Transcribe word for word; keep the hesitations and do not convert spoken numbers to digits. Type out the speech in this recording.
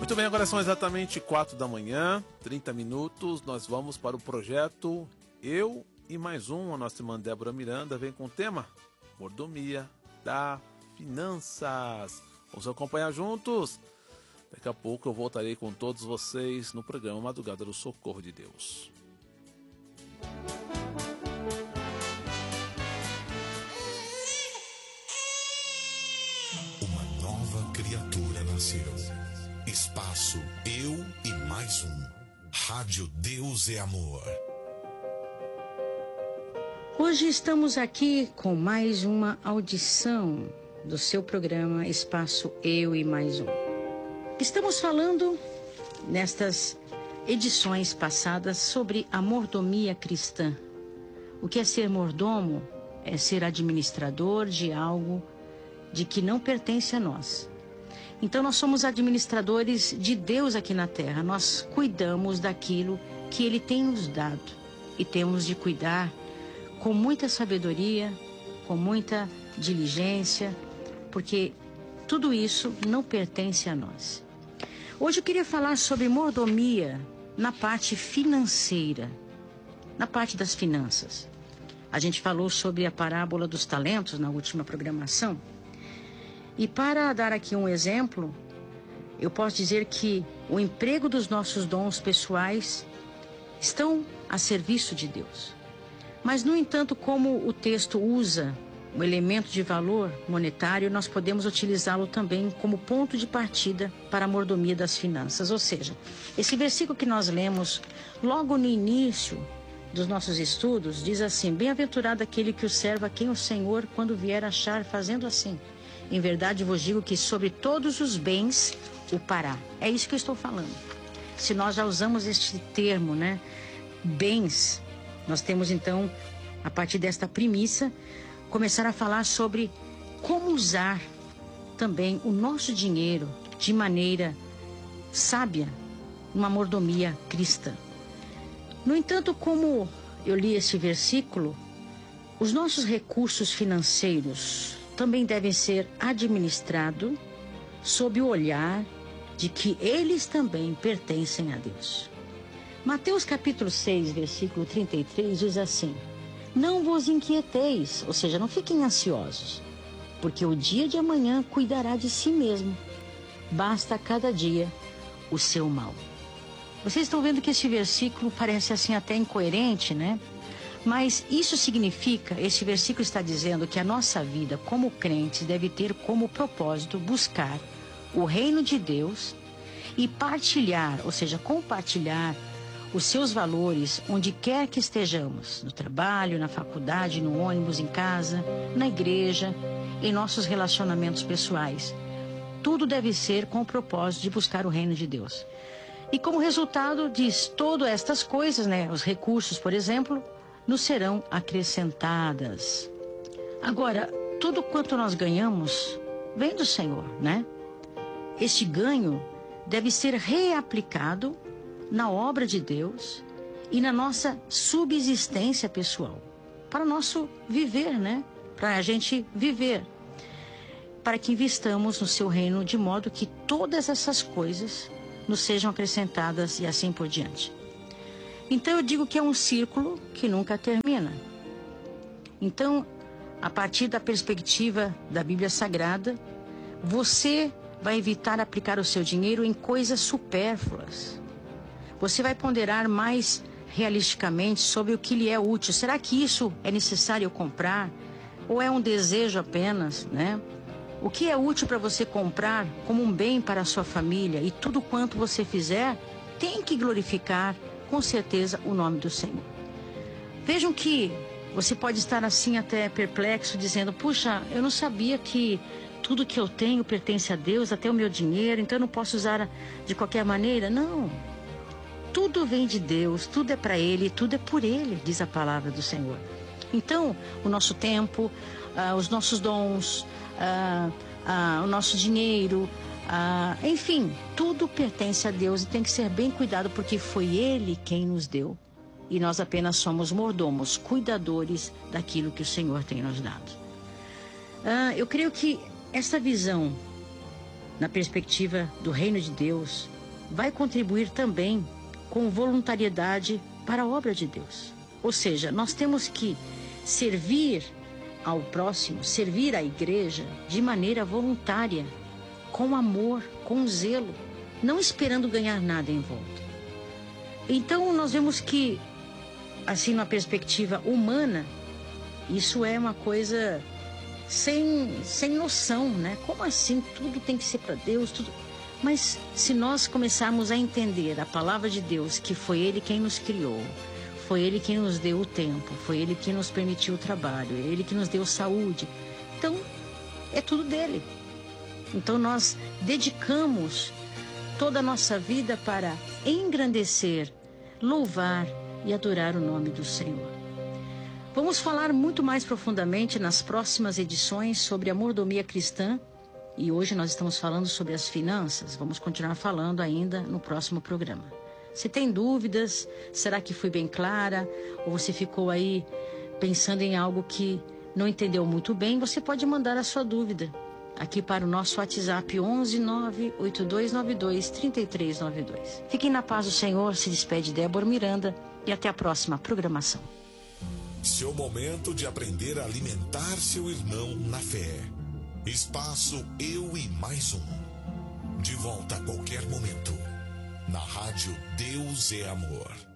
Muito bem, agora são exatamente quatro da manhã, trinta minutos. Nós vamos para o projeto Eu e Mais Um. A nossa irmã Débora Miranda vem com o tema Mordomia da Finanças. Vamos acompanhar juntos? Daqui a pouco eu voltarei com todos vocês no programa Madrugada do Socorro de Deus. Uma nova criatura nasceu. Espaço Eu e Mais Um. Rádio Deus é Amor. Hoje estamos aqui com mais uma audição do seu programa Espaço Eu e Mais Um. Estamos falando nestas edições passadas sobre a mordomia cristã. O que é ser mordomo? É ser administrador de algo de que não pertence a nós. Então nós somos administradores de Deus aqui na terra. Nós cuidamos daquilo que Ele tem nos dado. E temos de cuidar com muita sabedoria, com muita diligência, porque tudo isso não pertence a nós. Hoje eu queria falar sobre mordomia na parte financeira, na parte das finanças. A gente falou sobre a parábola dos talentos na última programação. E para dar aqui um exemplo, eu posso dizer que o emprego dos nossos dons pessoais estão a serviço de Deus. Mas, no entanto, como o texto usa o elemento de valor monetário, nós podemos utilizá-lo também como ponto de partida para a mordomia das finanças. Ou seja, esse versículo que nós lemos logo no início dos nossos estudos diz assim: bem-aventurado aquele que o serve a quem o Senhor, quando vier achar, fazendo assim. Em verdade vos digo que sobre todos os bens o pará. É isso que eu estou falando. Se nós já usamos este termo, né? Bens, nós temos então, a partir desta premissa, começar a falar sobre como usar também o nosso dinheiro de maneira sábia, uma mordomia cristã. No entanto, como eu li esse versículo, os nossos recursos financeiros também devem ser administrados sob o olhar de que eles também pertencem a Deus. Mateus capítulo seis, versículo trinta e três diz assim: não vos inquieteis, ou seja, não fiquem ansiosos, porque o dia de amanhã cuidará de si mesmo. Basta a cada dia o seu mal. Vocês estão vendo que esse versículo parece assim até incoerente, né? Mas isso significa, esse versículo está dizendo que a nossa vida como crentes deve ter como propósito buscar o reino de Deus e partilhar, ou seja, compartilhar os seus valores onde quer que estejamos, no trabalho, na faculdade, no ônibus, em casa, na igreja, em nossos relacionamentos pessoais. Tudo deve ser com o propósito de buscar o reino de Deus. E como resultado diz, todas estas coisas, né, os recursos, por exemplo, nos serão acrescentadas. Agora, tudo quanto nós ganhamos vem do Senhor, né? Este ganho deve ser reaplicado na obra de Deus e na nossa subsistência pessoal, para o nosso viver, né? Para a gente viver, para que investamos no seu reino de modo que todas essas coisas nos sejam acrescentadas e assim por diante. Então eu digo que é um círculo que nunca termina. Então, a partir da perspectiva da Bíblia Sagrada, você vai evitar aplicar o seu dinheiro em coisas supérfluas. Você vai ponderar mais realisticamente sobre o que lhe é útil. Será que isso é necessário comprar? Ou é um desejo apenas, né? O que é útil para você comprar como um bem para a sua família? E tudo quanto você fizer tem que glorificar com certeza o nome do Senhor. Vejam que você pode estar assim até perplexo, dizendo: puxa, eu não sabia que tudo que eu tenho pertence a Deus, até o meu dinheiro, então eu não posso usar de qualquer maneira. Não, tudo vem de Deus, tudo é para Ele, tudo é por Ele, diz a palavra do Senhor. Então, o nosso tempo, ah, os nossos dons, ah, ah, o nosso dinheiro, Ah, enfim, tudo pertence a Deus e tem que ser bem cuidado, porque foi Ele quem nos deu. E nós apenas somos mordomos, cuidadores daquilo que o Senhor tem nos dado. Ah, eu creio que essa visão na perspectiva do reino de Deus, vai contribuir também com voluntariedade para a obra de Deus. Ou seja, nós temos que servir ao próximo, servir à igreja de maneira voluntária, com amor, com zelo, não esperando ganhar nada em volta. Então nós vemos que, assim, na perspectiva humana, isso é uma coisa sem, sem noção, né? Como assim? Tudo tem que ser para Deus, tudo... Mas se nós começarmos a entender a palavra de Deus, que foi Ele quem nos criou, foi Ele quem nos deu o tempo, foi Ele quem nos permitiu o trabalho, Ele que nos deu saúde, então é tudo dele. Então nós dedicamos toda a nossa vida para engrandecer, louvar e adorar o nome do Senhor. Vamos falar muito mais profundamente nas próximas edições sobre a mordomia cristã. E hoje nós estamos falando sobre as finanças. Vamos continuar falando ainda no próximo programa. Se tem dúvidas, será que fui bem clara? Ou você ficou aí pensando em algo que não entendeu muito bem? Você pode mandar a sua dúvida aqui para o nosso WhatsApp onze nove oito dois nove dois três três nove dois. Fiquem na paz do Senhor. Se despede Débora Miranda e até a próxima programação. Seu momento de aprender a alimentar seu irmão na fé. Espaço Eu e Mais Um. De volta a qualquer momento. Na Rádio Deus é Amor.